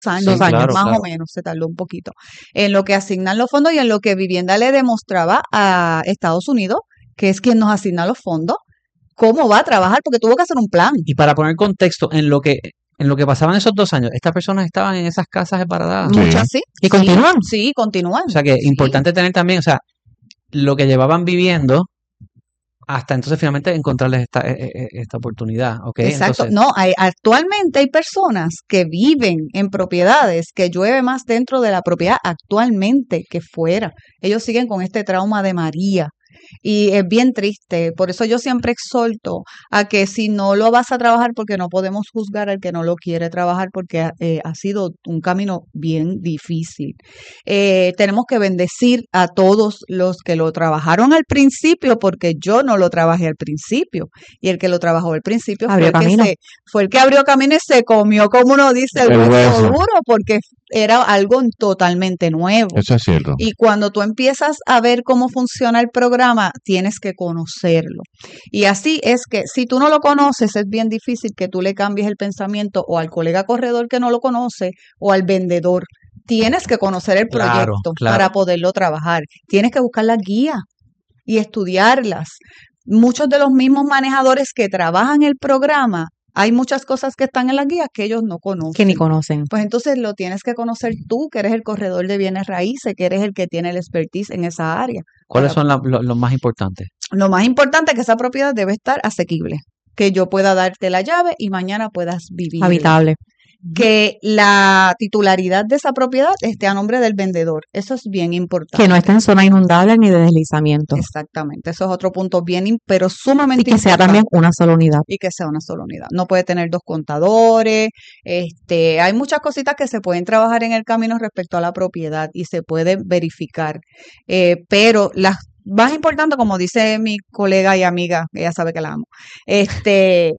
años, Sí, claro, más claro. o menos, se tardó un poquito, en lo que asignan los fondos y en lo que Vivienda le demostraba a Estados Unidos, que es quien nos asigna los fondos, cómo va a trabajar, porque tuvo que hacer un plan. Y para poner contexto, en lo que pasaban esos 2 años, estas personas estaban en esas casas separadas. Sí. Muchas sí. ¿Y continúan? Sí, continúan. O sea que Sí. importante tener también, o sea, lo que llevaban viviendo hasta entonces finalmente encontrarles esta oportunidad, ¿ok? Exacto. Entonces, No, actualmente hay personas que viven en propiedades que llueve más dentro de la propiedad actualmente que fuera. Ellos siguen con este trauma de María. Y es bien triste, por eso yo siempre exhorto a que si no lo vas a trabajar, porque no podemos juzgar al que no lo quiere trabajar, porque ha sido un camino bien difícil. Tenemos que bendecir a todos los que lo trabajaron al principio, porque yo no lo trabajé al principio, y el que lo trabajó al principio fue Abrió el que camino. fue el que abrió camino y se comió, como uno dice, el El hueso hueso. duro, porque era algo totalmente nuevo. Eso es cierto. Y cuando tú empiezas a ver cómo funciona el programa, tienes que conocerlo. Y así es que si tú no lo conoces, es bien difícil que tú le cambies el pensamiento o al colega corredor que no lo conoce o al vendedor. Tienes que conocer el Claro, proyecto claro. para poderlo trabajar. Tienes que buscar las guías y estudiarlas. Muchos de los mismos manejadores que trabajan el programa, hay muchas cosas que están en las guías que ellos no conocen. Que ni conocen. Pues entonces lo tienes que conocer tú, que eres el corredor de bienes raíces, que eres el que tiene el expertise en esa área. ¿cuáles Para- son los más importantes? Lo más importante es que esa propiedad debe estar asequible, que yo pueda darte la llave y mañana puedas vivir. Habitable. Que la titularidad de esa propiedad esté a nombre del vendedor. Eso es bien importante. Que no esté en zona inundable ni de deslizamiento. Exactamente. Eso es otro punto bien, pero sumamente Y que sea importante. también una sola unidad. Y que sea una sola unidad. No puede tener dos contadores. Hay muchas cositas que se pueden trabajar en el camino respecto a la propiedad y se puede verificar. Pero las más importantes, como dice mi colega y amiga, ella sabe que la amo, que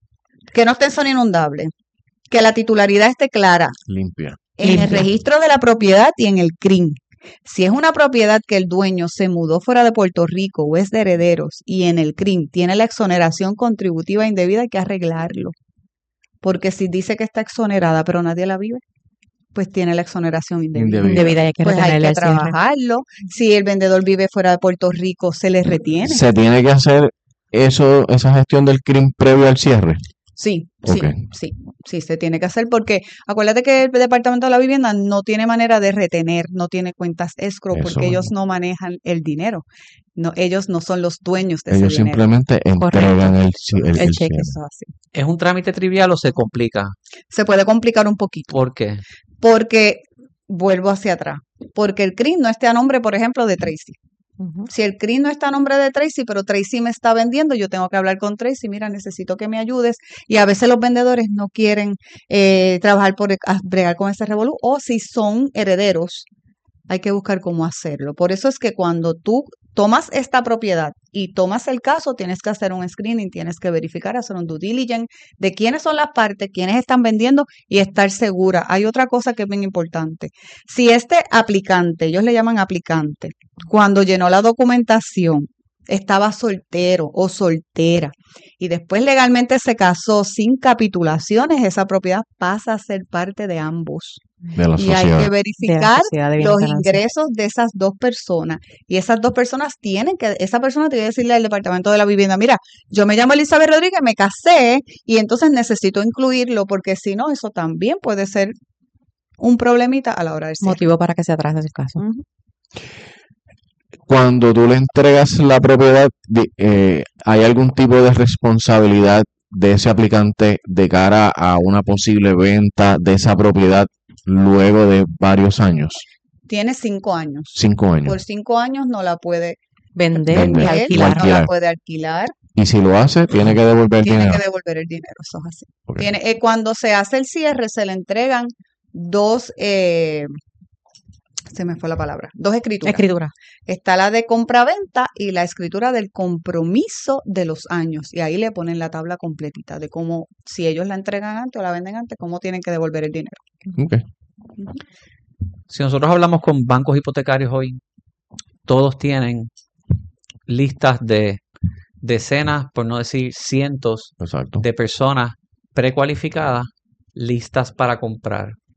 no esté en zona inundable, que la titularidad esté clara Limpia. en el Limpia. registro de la propiedad y en el CRIM. Si es una propiedad que el dueño se mudó fuera de Puerto Rico o es de herederos y en el CRIM tiene la exoneración contributiva indebida, hay que arreglarlo. Porque si dice que está exonerada pero nadie la vive, pues tiene la exoneración indebida. Indebida, hay que Pues hay retenerle que al cierre. trabajarlo. Si el vendedor vive fuera de Puerto Rico, se le retiene. ¿Se tiene que hacer esa gestión del crimen previo al cierre? Sí, Ok. sí, se tiene que hacer porque acuérdate que el Departamento de la Vivienda no tiene manera de retener, no tiene cuentas escrow Eso porque ellos mismo. no manejan el dinero. No, ellos no son los dueños de ese Ellos dinero. simplemente entregan el El cheque. cierre. Eso es así. ¿Es un trámite trivial o se complica? Se puede complicar un poquito ¿Por qué? porque vuelvo hacia atrás, porque el CRIM no esté a nombre, por ejemplo, de Tracy. Ujú. Si el CRIM no está a nombre de Tracy, pero Tracy me está vendiendo, yo tengo que hablar con Tracy, mira, necesito que me ayudes. Y a veces los vendedores no quieren trabajar bregar con ese revolú. O si son herederos, hay que buscar cómo hacerlo. Por eso es que cuando tú tomas esta propiedad y tomas el caso, tienes que hacer un screening, tienes que verificar, hacer un due diligence de quiénes son las partes, quiénes están vendiendo y estar segura. Hay otra cosa que es bien importante. Si este aplicante, ellos le llaman aplicante, cuando llenó la documentación, estaba soltero o soltera y después legalmente se casó sin capitulaciones, esa propiedad pasa a ser parte de ambos. De la Y hay sociedad. que De la verificar sociedad de bienes los ganancias. ingresos de esas dos personas. Y esas dos personas esa persona tiene que decirle al Departamento de la Vivienda, mira, yo me llamo Elizabeth Rodríguez, me casé y entonces necesito incluirlo porque si no, eso también puede ser un problemita a la hora del cierre. Motivo para que se atrase el caso. Ujú. Cuando tú le entregas la propiedad, ¿hay algún tipo de responsabilidad de ese aplicante de cara a una posible venta de esa propiedad luego de varios años? Tiene 5 años. 5 años. Por 5 años no la puede Vender y Vender. alquilar. no la Alquilar. puede alquilar. Y si lo hace, tiene que devolver Tiene dinero. que devolver el dinero, eso es así. Ok. Cuando se hace el cierre, se le entregan dos, se me fue la palabra, dos escrituras. Escritura. Está la de compraventa y la escritura del compromiso de los años. Y ahí le ponen la tabla completita de cómo, si ellos la entregan antes o la venden antes, cómo tienen que devolver el dinero. Ok. Si nosotros hablamos con bancos hipotecarios hoy, todos tienen listas de decenas, por no decir cientos, Exacto. de personas precualificadas listas para comprar.